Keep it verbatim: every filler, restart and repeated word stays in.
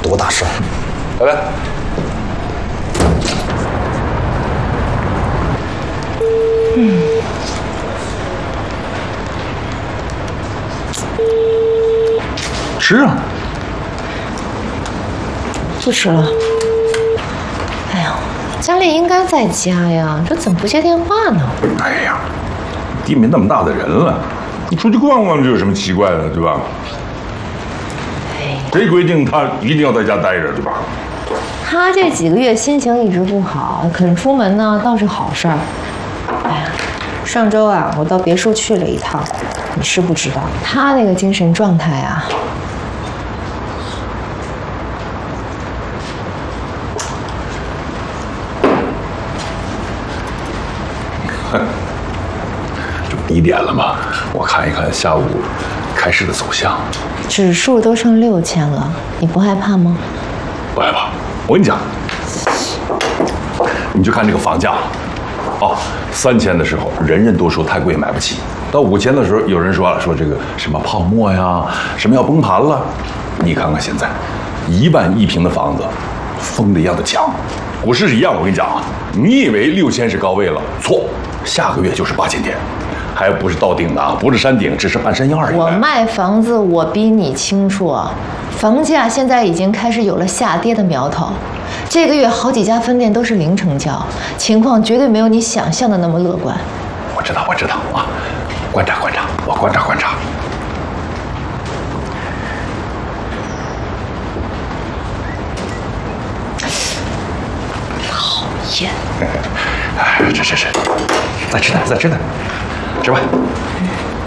多大事儿？ 来来。 嗯。 吃啊！ 不吃了。哎呀，佳丽应该在家呀，这怎么不接电话呢？ 哎呀，弟妹那么大的人了，你出去逛逛，这有什么奇怪的，对吧？ 哎， 谁规定他一定要在家待着，对吧？ 他这几个月心情一直不好，肯出门呢倒是好事儿。哎呀，上周啊，我到别墅去了一趟，你是不知道，他那个精神状态啊。 这不低点了吗？我看一看下午开市的走向， 指数都剩六千了，你不害怕吗？ 不害怕。我跟你讲，你就看这个房价，哦，三千的时候人人都说太贵买不起，到五千的时候有人说了说这个什么泡沫呀，什么要崩盘了。你看看现在，一万一平的房子，疯的一样的抢。股市是一样，我跟你讲啊，你以为六千是高位了，错，下个月就是八千点，还不是到顶的啊，不是山顶，只是半山腰而已。 我卖房子，我比你清楚啊，房价现在已经开始有了下跌的苗头，这个月好几家分店都是零成交，情况绝对没有你想象的那么乐观。 我知道，我知道啊，观察观察，我观察观察。 讨厌！ 哎，吃吃吃，再吃点，再吃点，吃吧。